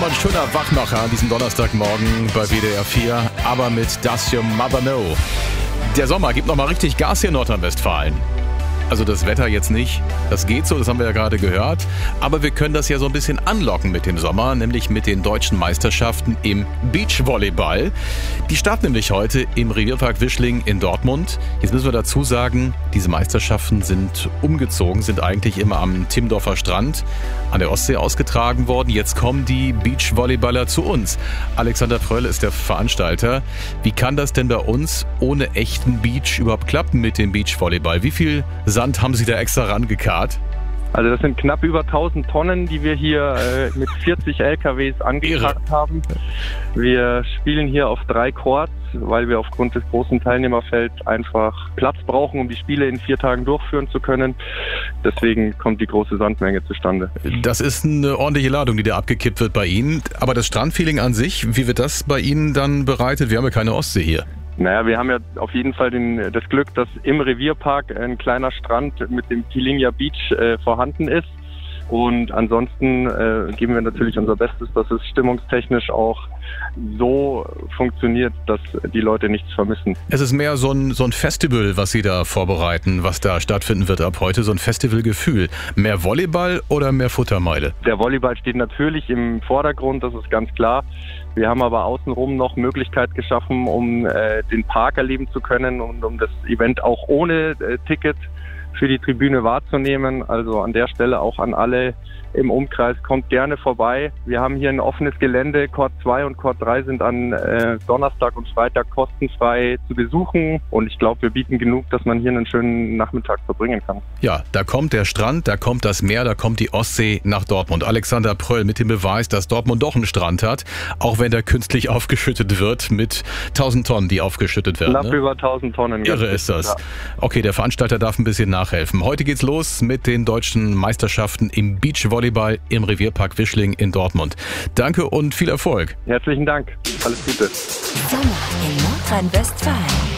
mal ein schöner Wachmacher an diesem Donnerstagmorgen bei WDR 4, aber mit Does Your Mother Know? Der Sommer gibt nochmal richtig Gas hier in Nordrhein-Westfalen. Also das Wetter jetzt nicht, das geht so, das haben wir ja gerade gehört. Aber wir können das ja so ein bisschen anlocken mit dem Sommer, nämlich mit den deutschen Meisterschaften im Beachvolleyball. Die starten nämlich heute im Revierpark Wischling in Dortmund. Jetzt müssen wir dazu sagen, diese Meisterschaften sind umgezogen, sind eigentlich immer am Timmendorfer Strand an der Ostsee ausgetragen worden. Jetzt kommen die Beachvolleyballer zu uns. Alexander Pröll ist der Veranstalter. Wie kann das denn bei uns ohne echten Beach überhaupt klappen mit dem Beachvolleyball? Wie viel Sand haben Sie da extra rangekarrt? Also das sind knapp über 1000 Tonnen, die wir hier mit 40 LKWs angekarrt haben. Wir spielen hier auf 3 Courts, weil wir aufgrund des großen Teilnehmerfelds einfach Platz brauchen, um die Spiele in 4 Tagen durchführen zu können. Deswegen kommt die große Sandmenge zustande. Das ist eine ordentliche Ladung, die da abgekippt wird bei Ihnen. Aber das Strandfeeling an sich, wie wird das bei Ihnen dann bereitet? Wir haben ja keine Ostsee hier. Naja, wir haben ja auf jeden Fall das Glück, dass im Revierpark ein kleiner Strand mit dem Kilinia Beach vorhanden ist. Und ansonsten geben wir natürlich unser Bestes, dass es stimmungstechnisch auch so funktioniert, dass die Leute nichts vermissen. Es ist mehr so ein Festival, was Sie da vorbereiten, was da stattfinden wird ab heute, so ein Festivalgefühl. Mehr Volleyball oder mehr Futtermeile? Der Volleyball steht natürlich im Vordergrund, das ist ganz klar. Wir haben aber außenrum noch Möglichkeit geschaffen, um den Park erleben zu können und um das Event auch ohne Ticket für die Tribüne wahrzunehmen. Also an der Stelle auch an alle im Umkreis, kommt gerne vorbei. Wir haben hier ein offenes Gelände. Court 2 und Court 3 sind an Donnerstag und Freitag kostenfrei zu besuchen. Und ich glaube, wir bieten genug, dass man hier einen schönen Nachmittag verbringen kann. Ja, da kommt der Strand, da kommt das Meer, da kommt die Ostsee nach Dortmund. Alexander Pröll mit dem Beweis, dass Dortmund doch einen Strand hat, auch wenn der künstlich aufgeschüttet wird mit 1000 Tonnen, die aufgeschüttet werden. Knapp über 1000 Tonnen. Irre ist das. Ja. Okay, der Veranstalter darf ein bisschen nachhelfen. Heute geht's los mit den deutschen Meisterschaften im Beachvolleyball im Revierpark Wischling in Dortmund. Danke und viel Erfolg. Herzlichen Dank. Alles Gute. Sommer in Nordrhein-Westfalen.